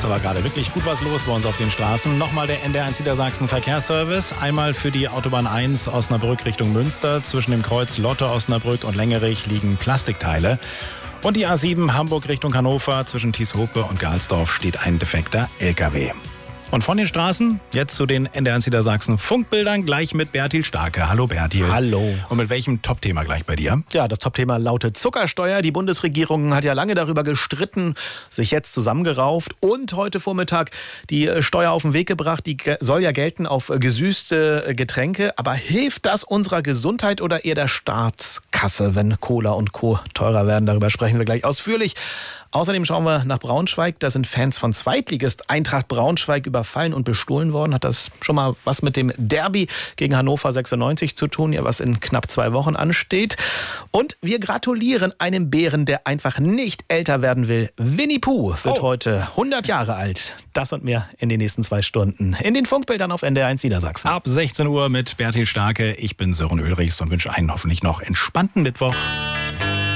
ist aber gerade wirklich gut was los bei uns auf den Straßen. Nochmal der NDR1 Niedersachsen Verkehrsservice. Einmal für die Autobahn 1 Osnabrück Richtung Münster. Zwischen dem Kreuz Lotte Osnabrück und Längerich liegen Plastikteile. Und die A7 Hamburg Richtung Hannover. Zwischen Thieshope und Galsdorf steht ein defekter LKW. Und von den Straßen jetzt zu den NDR1 Niedersachsen Funkbildern, gleich mit Bertil Starke. Hallo Bertil. Hallo. Und mit welchem Top-Thema gleich bei dir? Ja, das Top-Thema lautet Zuckersteuer. Die Bundesregierung hat ja lange darüber gestritten, sich jetzt zusammengerauft und heute Vormittag die Steuer auf den Weg gebracht. Die soll ja gelten auf gesüßte Getränke. Aber hilft das unserer Gesundheit oder eher der Staatskasse, wenn Cola und Co. teurer werden? Darüber sprechen wir gleich ausführlich. Außerdem schauen wir nach Braunschweig. Da sind Fans von Zweitligist Eintracht Braunschweig überfallen und bestohlen worden. Hat das schon mal was mit dem Derby gegen Hannover 96 zu tun, ja, was in knapp 2 Wochen ansteht. Und wir gratulieren einem Bären, der einfach nicht älter werden will. Winnie Pooh wird heute 100 Jahre alt. Das und mehr in den nächsten 2 Stunden. In den Funkbildern auf NDR1 Niedersachsen. Ab 16 Uhr mit Bertil Starke. Ich bin Sören Ulrichs und wünsche einen hoffentlich noch entspannten Mittwoch.